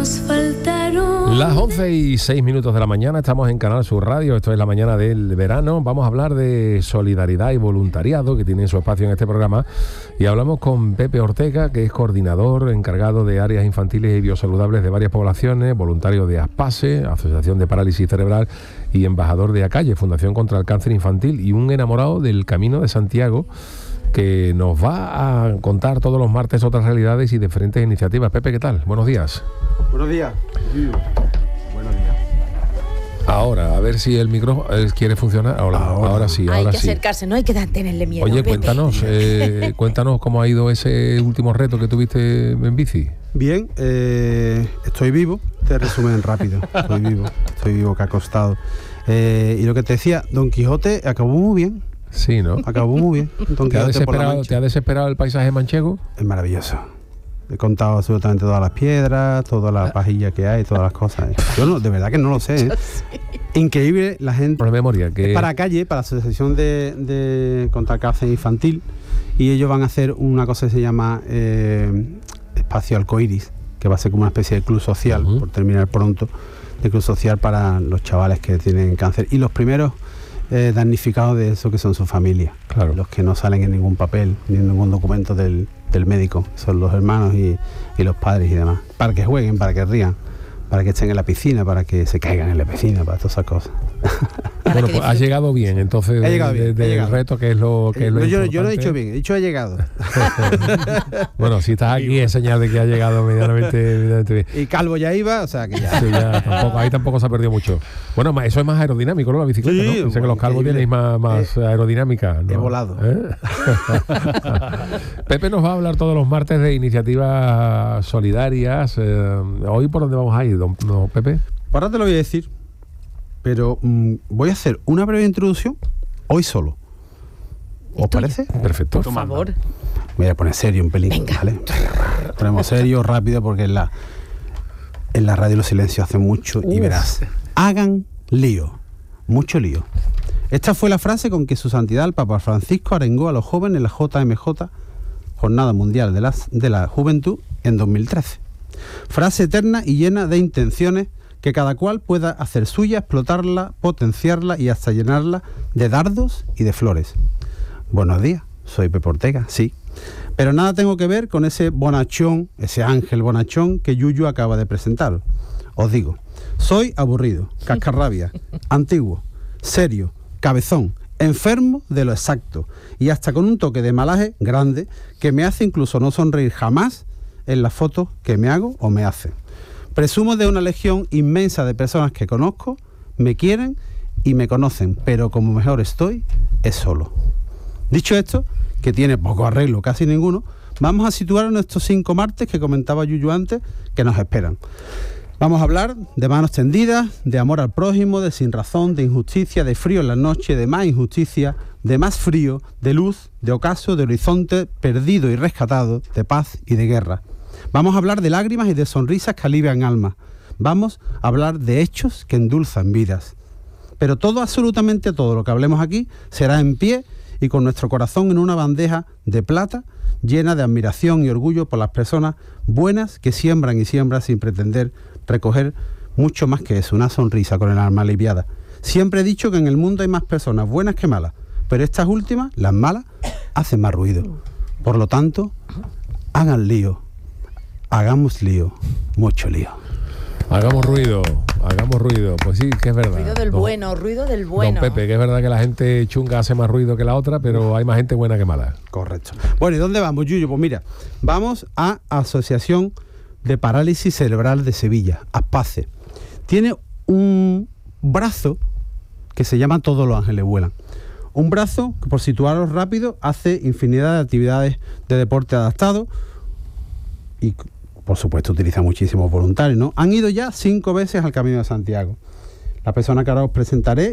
nos faltaron. Las 11:06 de la mañana, estamos en Canal Sur Radio, esto es la mañana del verano. Vamos a hablar de solidaridad y voluntariado, que tienen su espacio en este programa, y hablamos con Pepe Ortega, que es coordinador encargado de áreas infantiles y biosaludables de varias poblaciones, voluntario de ASPASE, Asociación de Parálisis Cerebral, y embajador de ACALLE, Fundación contra el Cáncer Infantil, y un enamorado del Camino de Santiago, que nos va a contar todos los martes otras realidades y diferentes iniciativas. Pepe, ¿qué tal? Buenos días. Buenos días. Buenos días. Ahora, a ver si el micrófono quiere funcionar. Ahora sí, ahora hay que sí. acercarse, no hay que tenerle miedo. Oye, Pepe. cuéntanos cómo ha ido ese último reto que tuviste en bici. Bien, estoy vivo. Te resumen rápido. Estoy vivo, que ha costado. Y lo que te decía, Don Quijote acabó muy bien. Sí, ¿no? Acabó muy bien. Don ¿Te ha Quijote por la Mancha. ¿Te ha desesperado el paisaje manchego? Es maravilloso. He contado absolutamente todas las piedras, todas las pajillas que hay, todas las cosas. Yo no, de verdad que no lo sé, ¿eh? Increíble la gente. Por memoria, que es para ACALLE, para la Asociación de contra el Cáncer Infantil, y ellos van a hacer una cosa que se llama Espacio Arcoiris, que va a ser como una especie de club social, por terminar pronto, de club social para los chavales que tienen cáncer. Y los primeros damnificados de eso, que son sus familias, claro. Los que no salen en ningún papel ni en ningún documento del médico, son los hermanos y los padres y demás, para que jueguen, para que rían, para que estén en la piscina, para que se caigan en la piscina, para todas esas cosas. Bueno, pues ha llegado bien, entonces, del reto, que es lo que es lo yo importante. no he dicho bien, he dicho ha llegado. Bueno, si estás aquí es señal de que ha llegado medianamente bien. Y calvo ya iba, o sea que ya. Sí, ahí tampoco se ha perdido mucho. Bueno, eso es más aerodinámico, ¿no? La bicicleta, sí, ¿no? Sé que los calvos tenéis más aerodinámica, ¿no? He volado. Pepe nos va a hablar todos los martes de iniciativas solidarias. Hoy, ¿por dónde vamos a ir, don Pepe? Ahora te lo voy a decir, pero voy a hacer una breve introducción hoy solo. ¿Os parece? Perfecto. Por favor. Me voy a poner serio un pelín, ¿vale? Ponemos serio, rápido, porque en la radio los silencios hacen mucho. Y verás, hagan lío, mucho lío. Esta fue la frase con que su santidad el Papa Francisco arengó a los jóvenes en la JMJ, Jornada Mundial de la Juventud, en 2013. Frase eterna y llena de intenciones que cada cual pueda hacer suya, explotarla, potenciarla y hasta llenarla de dardos y de flores. Buenos días, soy Pepe Ortega, sí. Pero nada tengo que ver con ese bonachón, ese ángel bonachón que Yuyu acaba de presentar. Os digo, soy aburrido, cascarrabia, antiguo, serio, cabezón, enfermo de lo exacto y hasta con un toque de malaje grande que me hace incluso no sonreír jamás en las fotos que me hago o me hacen. Presumo de una legión inmensa de personas que conozco, me quieren y me conocen, pero como mejor estoy, es solo. Dicho esto, que tiene poco arreglo, casi ninguno, vamos a situar nuestros 5 martes que comentaba Yuyu antes, que nos esperan. Vamos a hablar de manos tendidas, de amor al prójimo, de sin razón, de injusticia, de frío en la noche, de más injusticia, de más frío, de luz, de ocaso, de horizonte perdido y rescatado, de paz y de guerra. Vamos a hablar de lágrimas y de sonrisas que alivian almas. Vamos a hablar de hechos que endulzan vidas. Pero todo, absolutamente todo lo que hablemos aquí, será en pie y con nuestro corazón en una bandeja de plata llena de admiración y orgullo por las personas buenas que siembran y siembran sin pretender recoger mucho más que eso, una sonrisa con el alma aliviada. Siempre he dicho que en el mundo hay más personas buenas que malas, pero estas últimas, las malas, hacen más ruido. Por lo tanto, hagan lío. Hagamos lío, mucho lío. Hagamos ruido, pues sí, que es verdad. Ruido del bueno. Don Pepe, que es verdad que la gente chunga hace más ruido que la otra, pero hay más gente buena que mala. Correcto. Bueno, ¿y dónde vamos, Yuyu? Pues mira, vamos a Asociación de Parálisis Cerebral de Sevilla, ASPASE. Tiene un brazo que se llama Todos los ángeles vuelan. Un brazo que, por situaros rápido, hace infinidad de actividades de deporte adaptado y, por supuesto, utiliza muchísimos voluntarios, ¿no? Han ido ya 5 veces al Camino de Santiago. La persona que ahora os presentaré